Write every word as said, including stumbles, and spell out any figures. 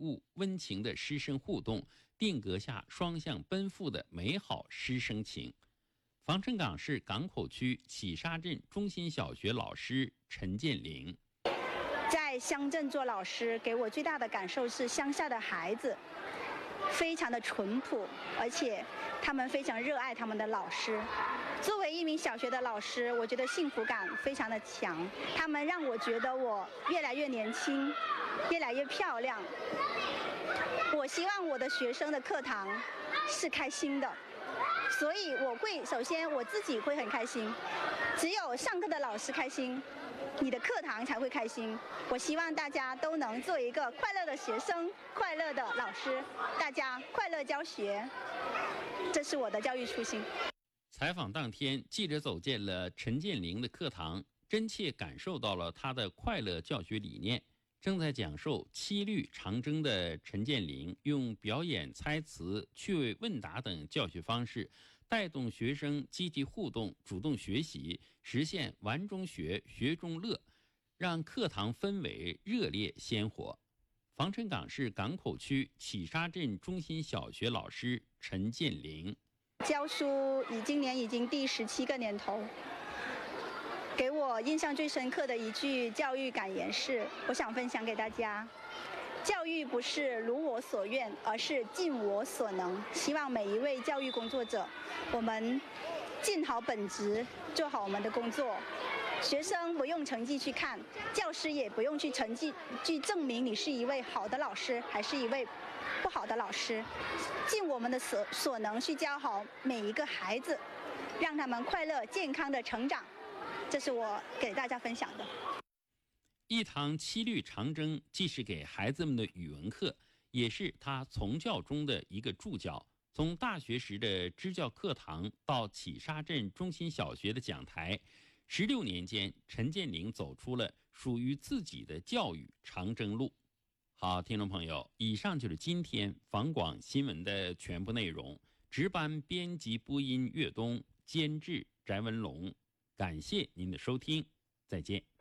物、温情的师生互动，定格下双向奔赴的美好师生情。防城港市港口区启沙镇中心小学老师陈建玲， 在乡镇做老师，给我最大的感受是乡下的孩子非常的淳朴，而且他们非常热爱他们的老师。作为一名小学的老师，我觉得幸福感非常的强，他们让我觉得我越来越年轻，越来越漂亮。我希望我的学生的课堂是开心的，所以我会首先我自己会很开心，只有上课的老师开心，你的课堂才会开心。我希望大家都能做一个快乐的学生，快乐的老师，大家快乐教学，这是我的教育初心。 采访当天，记者走进了陈建玲的课堂，真切感受到了他的快乐教学理念。正在讲授七律长征的陈建玲，用表演、猜词、趣味问答等教学方式，带动学生积极互动、主动学习，实现玩中学、学中乐，让课堂氛围热烈鲜活。防城港市港口区启沙镇中心小学老师陈建玲， 教书已今年已经第十七个年头，给我印象最深刻的一句教育感言是，我想分享给大家：教育不是如我所愿，而是尽我所能。希望每一位教育工作者，我们尽好本职，做好我们的工作。学生不用成绩去看，教师也不用去成绩去证明你是一位好的老师还是一位不好的老师，尽我们的所所能去教好每一个孩子，让他们快乐健康的成长。这是我给大家分享的。 一堂七律长征既是给孩子们的语文课，也是他从教中的一个注脚。从大学时的支教课堂到启沙镇中心小学的讲台，十六年间，陈建玲走出了属于自己的教育长征路。好，听众朋友，以上就是今天防广新闻的全部内容。值班编辑播音岳东，监制翟文龙。感谢您的收听，再见。